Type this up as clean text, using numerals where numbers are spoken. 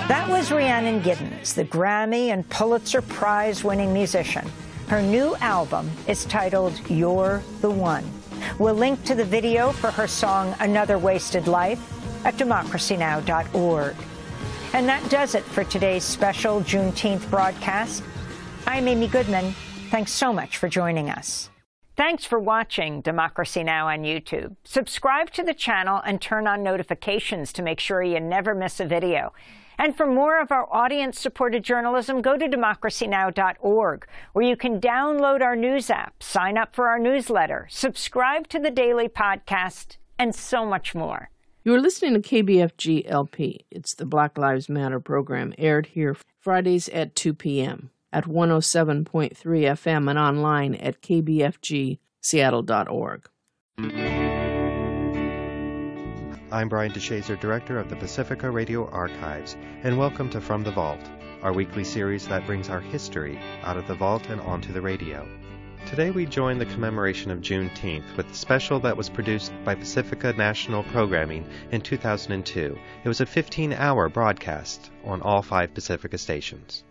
That was Rhiannon Giddens, the Grammy and Pulitzer Prize-winning musician. Her new album is titled You're the One. We'll link to the video for her song Another Wasted Life at democracynow.org. And that does it for today's special Juneteenth broadcast. I'm Amy Goodman. Thanks so much for joining us. Thanks for watching Democracy Now! On YouTube. Subscribe to the channel and turn on notifications to make sure you never miss a video. And for more of our audience-supported journalism, go to democracynow.org, where you can download our news app, sign up for our newsletter, subscribe to the daily podcast, and so much more. You're listening to KBFG-LP. It's the Black Lives Matter program, aired here Fridays at 2 p.m. at 107.3 FM and online at kbfgseattle.org. I'm Brian DeShazer, Director of the Pacifica Radio Archives, and welcome to From the Vault, our weekly series that brings our history out of the vault and onto the radio. Today we join the commemoration of Juneteenth with a special that was produced by Pacifica National Programming in 2002. It was a 15-hour broadcast on all 5 Pacifica stations.